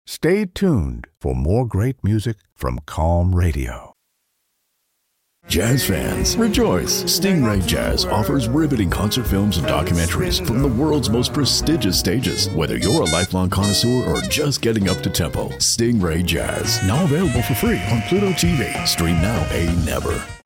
Stay tuned for more great music from Calm Radio. Jazz fans, rejoice! Stingray Jazz offers riveting concert films and documentaries from the world's most prestigious stages. Whether you're a lifelong connoisseur or just getting up to tempo, Stingray Jazz, now available for free on Pluto TV. Stream now, pay never.